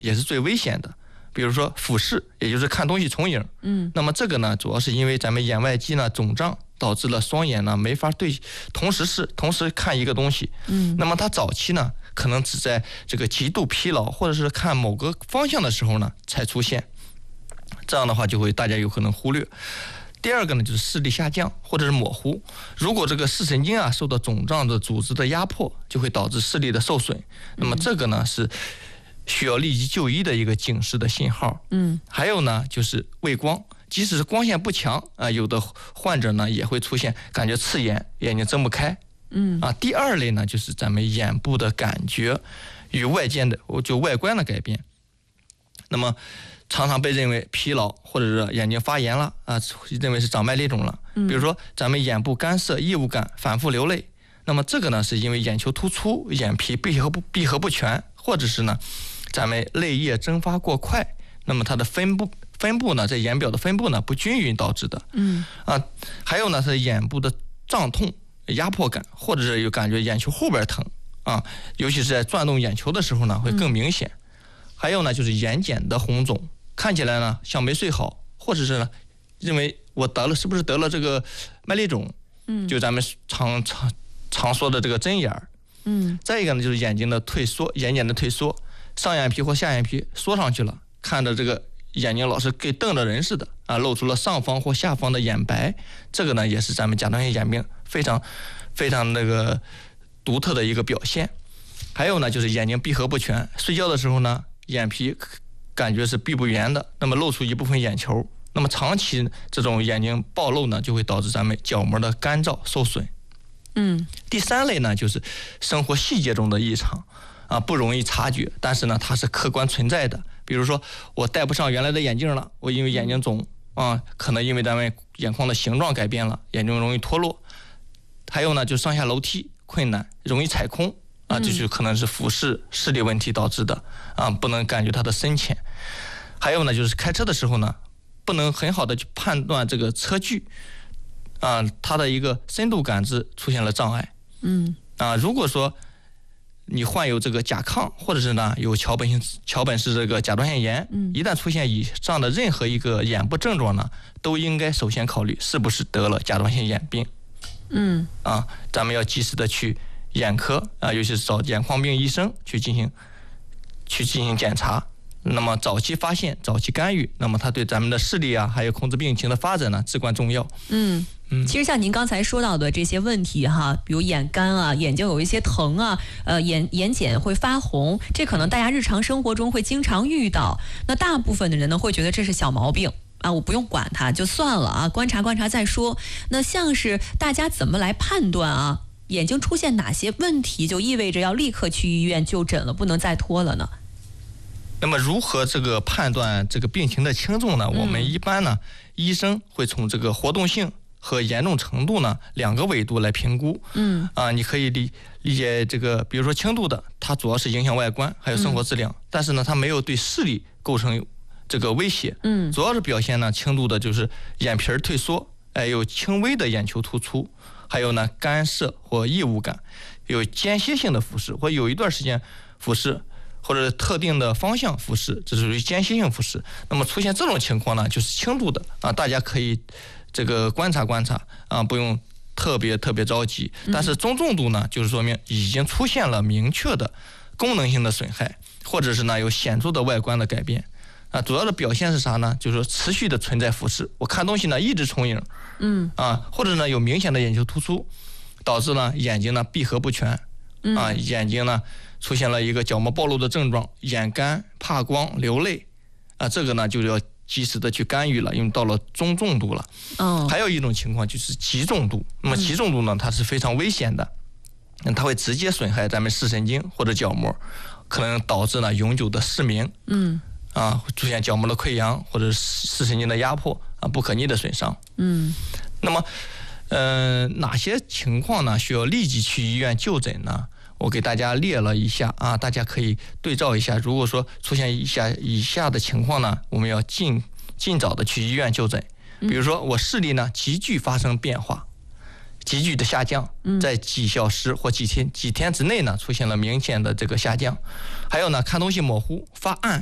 也是最危险的。比如说俯视，也就是看东西重影。那么这个呢，主要是因为咱们眼外肌呢肿胀，导致了双眼呢没法同时看一个东西。那么它早期呢，可能只在这个极度疲劳或者是看某个方向的时候呢才出现，这样的话就会大家有可能忽略。第二个呢，就是视力下降或者是模糊。如果这个视神经啊受到肿胀的组织的压迫，就会导致视力的受损。那么这个呢是需要立即就医的一个警示的信号。还有呢就是畏光，即使是光线不强有的患者呢也会出现感觉刺眼，眼睛睁不开。第二类呢就是咱们眼部的感觉与外观的改变。那么常常被认为疲劳或者是眼睛发炎了认为是长麦粒肿了。比如说咱们眼部干涩、异物感、反复流泪，那么这个呢是因为眼球突出、眼皮闭合不全，或者是呢咱们泪液蒸发过快，那么它的分布呢在眼表的分布呢不均匀导致的。还有呢是眼部的胀痛、压迫感，或者是有感觉眼球后边疼尤其是在转动眼球的时候呢会更明显。还有呢就是眼睑的红肿，看起来呢像没睡好，或者是呢认为我是不是得了这个麦粒肿，就咱们常说的这个针眼儿。再一个呢就是眼睑的退缩，上眼皮或下眼皮缩上去了，看着这个眼睛老是跟瞪着人似的露出了上方或下方的眼白，这个呢也是咱们甲状腺眼病非常非常那个独特的一个表现。还有呢就是眼睛闭合不全，睡觉的时候呢眼皮感觉是闭不圆的，那么露出一部分眼球，那么长期这种眼睛暴露呢就会导致咱们角膜的干燥受损。第三类呢就是生活细节中的异常不容易察觉，但是呢它是客观存在的。比如说我戴不上原来的眼镜了，我因为眼睛肿可能因为咱们眼眶的形状改变了，眼睛容易脱落。还有呢就上下楼梯困难，容易踩空这就可能是俯视视力问题导致的不能感觉它的深浅。还有呢就是开车的时候呢不能很好的去判断这个车距它的一个深度感知出现了障碍。如果说你患有这个甲亢，或者是呢有桥本氏这个甲状腺炎，一旦出现以上的任何一个眼部症状呢，都应该首先考虑是不是得了甲状腺眼病。咱们要及时的去眼科尤其是找眼眶病医生去进行检查。那么早期发现、早期干预，那么它对咱们的视力还有控制病情的发展呢至关重要。 其实像您刚才说到的这些问题比如眼干眼睛有一些疼眼睑会发红，这可能大家日常生活中会经常遇到。那大部分的人呢会觉得这是小毛病我不用管它就算了观察观察再说。那像是大家怎么来判断眼睛出现哪些问题就意味着要立刻去医院就诊了，不能再拖了呢？ 那么如何这个判断这个病情的轻重呢？我们一般呢医生会从这个活动性和严重程度呢两个维度来评估。你可以理解这个，比如说轻度的，它主要是影响外观还有生活质量，但是呢它没有对视力构成这个威胁。主要是表现呢轻度的就是眼皮退缩，有轻微的眼球突出，还有呢干涩或异物感，有间歇性的俯视或有一段时间俯视，或者特定的方向俯视，这属于间歇性俯视。那么出现这种情况呢就是轻度的大家可以这个观察观察不用特别着急。但是中重度呢就是说明已经出现了明确的功能性的损害，或者是呢有显著的外观的改变主要的表现是啥呢？就是说持续的存在俯视，我看东西呢一直重影或者呢有明显的眼球突出，导致呢眼睛呢闭合不全眼睛呢出现了一个角膜暴露的症状，眼干、怕光、流泪这个呢就要及时的去干预了，因为到了中重度了。还有一种情况就是极重度。那么极重度呢它是非常危险的，它会直接损害咱们视神经或者角膜，可能导致呢永久的失明会出现角膜的溃疡或者视神经的压迫不可逆的损伤。那么哪些情况呢需要立即去医院就诊呢？我给大家列了一下大家可以对照一下。如果说出现以下的情况呢，我们要尽早的去医院就诊。比如说我视力呢急剧发生变化，急剧的下降，在几小时或几天之内呢出现了明显的这个下降。还有呢看东西模糊、发暗、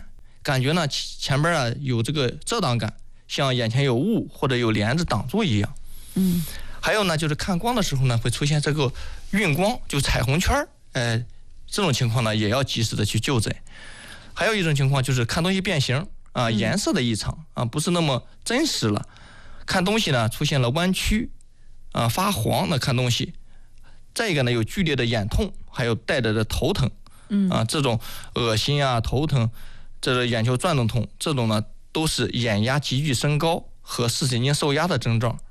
感觉呢前边啊有这个遮挡感，像眼前有雾或者有帘子挡住一样。还有呢就是看光的时候呢会出现这个晕光，就彩虹圈，这种情况呢也要及时的去就诊。还有一种情况就是看东西变形啊，颜色的异常啊，不是那么真实了。看东西呢出现了弯曲啊，发黄的看东西。再一个呢有剧烈的眼痛，还有带着的头疼，这种恶心啊、头疼，这个眼球转动痛，这种呢都是眼压急剧升高和视神经受压的症状。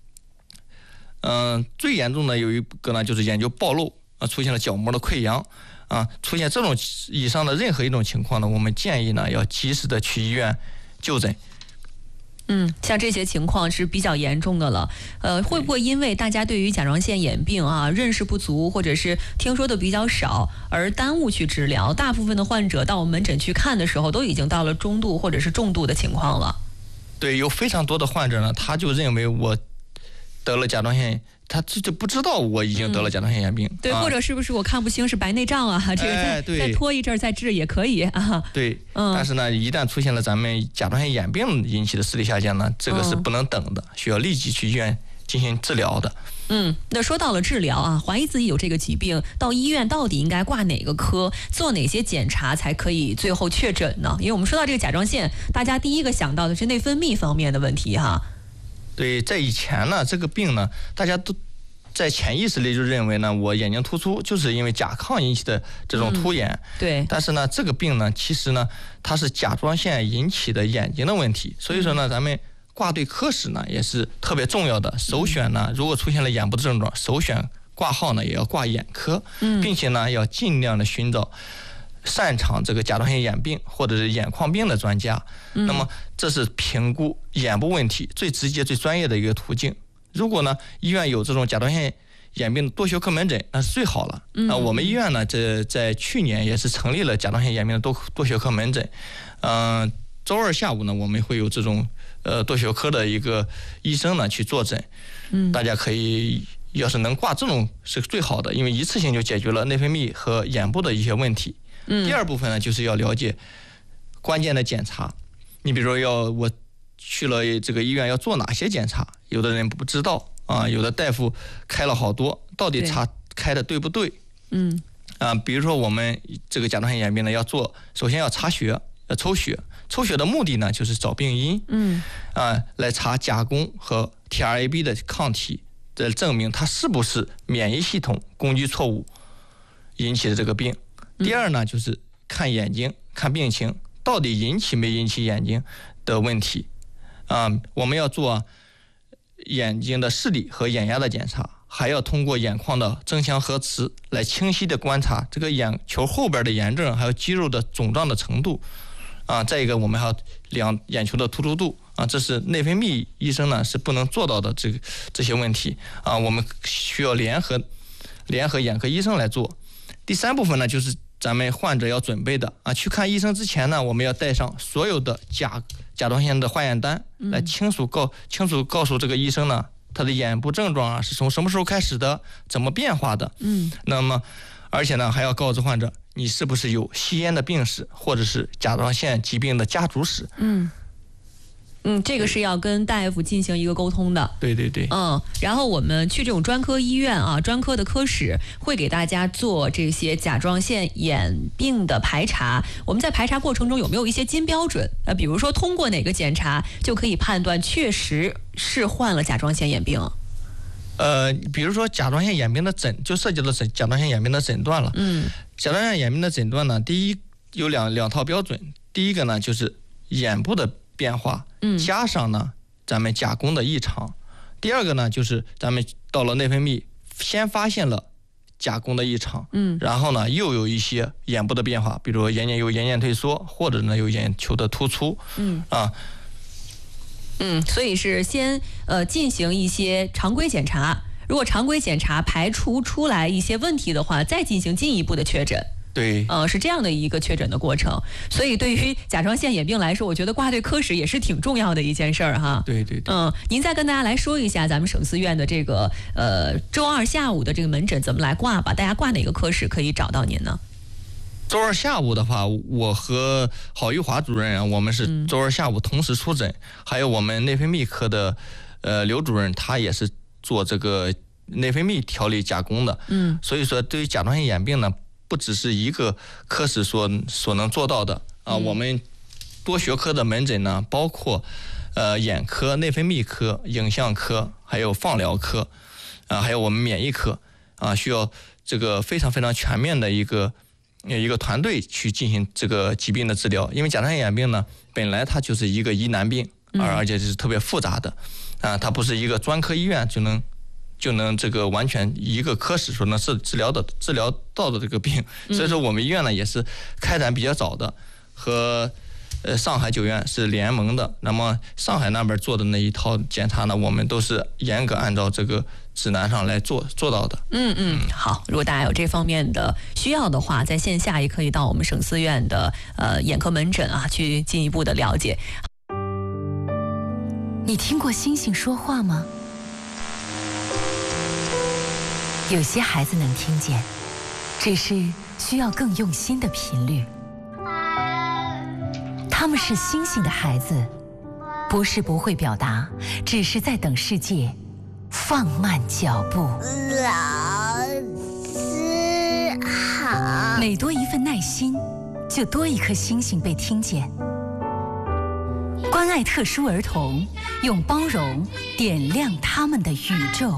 最严重的有一个呢就是眼球暴露啊，出现了角膜的溃疡啊，出现这种以上的任何一种情况呢，我们建议呢要及时的去医院就诊。 像这些情况是比较严重的了。会不会因为大家对于甲状腺眼病啊认识不足，或者是听说的比较少，而耽误去治疗？大部分的患者到我们门诊去看的时候，都已经到了中度或者是重度的情况了。 对，有非常多的患者呢，他就认为我得了甲状腺，他就不知道我已经得了甲状腺眼病。 对，或者是不是我看不清是白内障啊？这个再拖一阵再治也可以啊。 对，但是呢，一旦出现了咱们甲状腺眼病引起的视力下降呢，这个是不能等的，需要立即去医院进行治疗的。 那说到了治疗啊，怀疑自己有这个疾病，到医院到底应该挂哪个科，做哪些检查才可以最后确诊呢？因为我们说到这个甲状腺，大家第一个想到的是内分泌方面的问题哈。 对，在以前呢，这个病呢，大家都在潜意识里就认为呢，我眼睛突出就是因为甲亢引起的这种突眼。 对。 但是呢，这个病呢，其实呢，它是甲状腺引起的眼睛的问题。所以说呢，咱们挂对科室呢也是特别重要的。首选呢，如果出现了眼部的症状，首选挂号呢也要挂眼科，并且呢要尽量的寻找擅长这个甲状腺眼病或者是眼眶病的专家。那么这是评估眼部问题最直接最专业的一个途径。如果呢医院有这种甲状腺眼病多学科门诊，那是最好了。我们医院呢在去年也是成立了甲状腺眼病的多学科门诊。周二下午呢我们会有这种多学科的一个医生呢去坐诊。大家可以要是能挂这种是最好的，因为一次性就解决了内分泌和眼部的一些问题。第二部分呢就是要了解关键的检查。你比如说我去了这个医院要做哪些检查，有的人不知道啊，有的大夫开了好多，到底开的对不对？比如说我们这个甲状腺眼病呢要做，首先要查血，要抽血。抽血的目的呢就是找病因，来查甲功和 TRAB 的抗体，来证明它是不是免疫系统攻击错误引起的这个病。第二呢就是看眼睛，看病情到底引起没引起眼睛的问题。我们要做眼睛的视力和眼压的检查，还要通过眼眶的增强核磁来清晰的观察这个眼球后边的炎症，还有肌肉的肿胀的程度。再一个我们还要量眼球的突出度这是内分泌医生呢是不能做到的这些问题我们需要联合眼科医生来做。第三部分呢就是咱们患者要准备的去看医生之前呢，我们要带上所有的甲状腺的化验单，来清楚告诉这个医生呢，他的眼部症状是从什么时候开始的，怎么变化的。那么而且呢还要告知患者你是不是有吸烟的病史，或者是甲状腺疾病的家族史。 这个是要跟大夫进行一个沟通的。 对对对。 然后我们去这种专科医院专科的科室会给大家做这些甲状腺眼病的排查。我们在排查过程中有没有一些金标准？比如说通过哪个检查就可以判断确实是患了甲状腺眼病？ 比如说甲状腺眼病的就涉及到甲状腺眼病的诊断了。甲状腺眼病的诊断呢，第一有两套标准。第一个呢就是眼部的变化，加上呢咱们甲功的异常。第二个呢就是咱们到了内分泌，先发现了甲功的异常，然后呢又有一些眼部的变化，比如眼睑有眼睑退缩，或者呢有眼球的突出。 所以是先进行一些常规检查，如果常规检查排除出来一些问题的话，再进行进一步的确诊。 对， 是这样的一个确诊的过程。所以对于甲状腺眼病来说，我觉得挂对科室也是挺重要的一件事儿哈。 对对对。 您再跟大家来说一下咱们省四院的这个周二下午的这个门诊怎么来挂吧？大家挂哪个科室可以找到您呢？ 周周二下午的话，我和郝玉华主任我们是周二下午同时出诊，还有我们内分泌科的刘主任，他也是做这个内分泌调理加工的。所以说对于甲状腺炎病呢，不只是一个科室所能做到的啊，我们多学科的门诊呢，包括眼科、内分泌科、影像科，还有放疗科，还有我们免疫科啊，需要这个非常非常全面的一个团队去进行这个疾病的治疗。因为甲状腺炎病呢，本来它就是一个疑难病，而且是特别复杂的啊，它不是一个专科医院就能这个完全一个科室所能治疗到的这个病。所以说我们医院呢也是开展比较早的，和上海9院是联盟的。那么上海那边做的那一套检查呢，我们都是严格按照这个指南上来做到的。 好，如果大家有这方面的需要的话，在线下也可以到我们省4院的眼科门诊啊，去进一步的了解。 你听过星星说话吗？有些孩子能听见，只是需要更用心的频率。他们是星星的孩子，不是不会表达，只是在等世界放慢脚步。老师好。每多一份耐心，就多一颗星星被听见。关爱特殊儿童，用包容点亮他们的宇宙。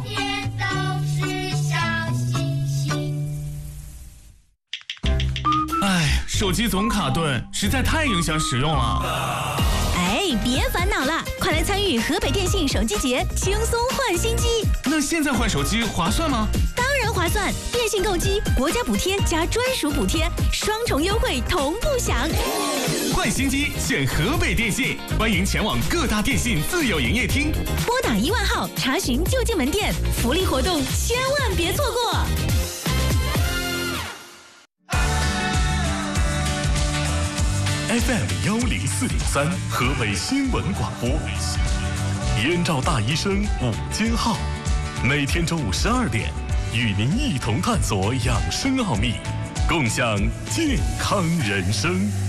手机总卡顿，实在太影响使用了。 别烦恼了，快来参与河北电信手机节，轻松换新机。 那现在换手机划算吗？ 当然划算，电信购机国家补贴加专属补贴，双重优惠同步享。 换新机选河北电信，欢迎前往各大电信自有营业厅， 拨打1万号查询就近门店，福利活动千万别错过。 FM104.3河北新闻广播，燕赵大医生午间号，每天中午12点，与您一同探索养生奥秘，共享健康人生。